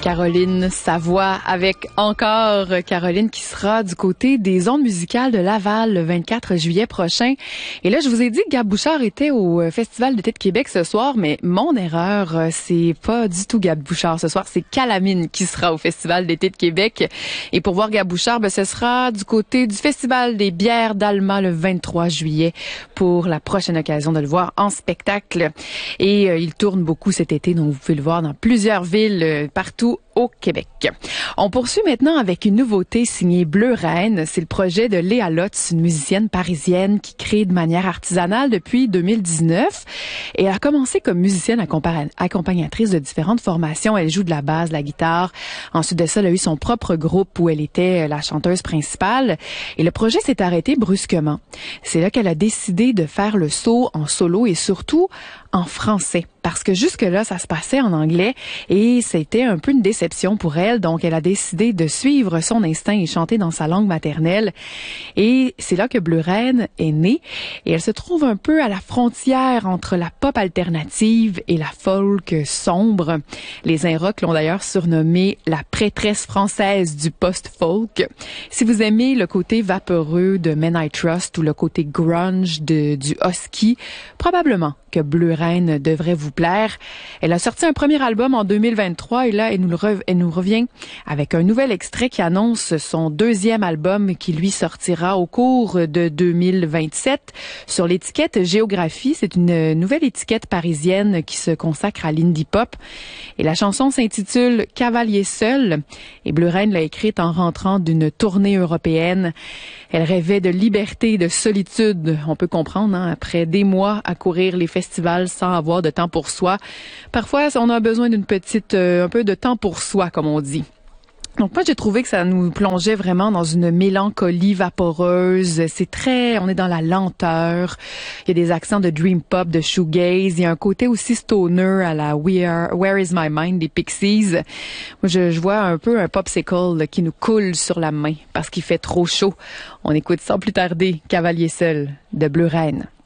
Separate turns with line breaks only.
Caroline Savoie avec encore Caroline qui sera du côté des ondes musicales de Laval le 24 juillet prochain. Et là, je vous ai dit que Gab Bouchard était au Festival d'été de Québec ce soir, mais mon erreur, c'est pas du tout Gab Bouchard ce soir, c'est Calamine qui sera au Festival d'été de Québec. Et pour voir Gab Bouchard, ce sera du côté du Festival des bières d'Alma le 23 juillet pour la prochaine occasion de le voir en spectacle. Et il tourne beaucoup cet été, donc vous pouvez le voir dans plusieurs villes partout au Québec. On poursuit maintenant avec une nouveauté signée Bleu Reine. C'est le projet de Léa Lotz, une musicienne parisienne qui crée de manière artisanale depuis 2019. Et elle a commencé comme musicienne accompagnatrice de différentes formations. Elle joue de la basse, de la guitare. Ensuite de ça, elle a eu son propre groupe où elle était la chanteuse principale. Et le projet s'est arrêté brusquement. C'est là qu'elle a décidé de faire le saut en solo et surtout en français. Parce que jusque-là, ça se passait en anglais et c'était un peu une déception pour elle. Donc, elle a décidé de suivre son instinct et chanter dans sa langue maternelle. Et c'est là que Bleu Reine est née. Et elle se trouve un peu à la frontière entre la pop alternative et la folk sombre. Les Inrocks l'ont d'ailleurs surnommée la prêtresse française du post-folk. Si vous aimez le côté vaporeux de Men I Trust ou le côté grunge du husky, probablement que Bleu Reine devrait vous plaire. Elle a sorti un premier album en 2023 et là, elle nous revient avec un nouvel extrait qui annonce son deuxième album qui lui sortira au cours de 2027 sur l'étiquette Géographie. C'est une nouvelle étiquette parisienne qui se consacre à l'indie pop. Et la chanson s'intitule Cavalier seul et Bleu Reine l'a écrite en rentrant d'une tournée européenne. Elle rêvait de liberté, de solitude. On peut comprendre, après des mois à courir les festivals sans avoir de temps pour soi. Parfois, on a besoin d'un peu de temps pour soi, comme on dit. Donc moi, j'ai trouvé que ça nous plongeait vraiment dans une mélancolie vaporeuse. On est dans la lenteur. Il y a des accents de dream pop, de shoegaze. Il y a un côté aussi stoner à la Where is my mind des Pixies. Moi, je vois un peu un popsicle qui nous coule sur la main parce qu'il fait trop chaud. On écoute sans plus tarder Cavalier seul de Bleu Reine.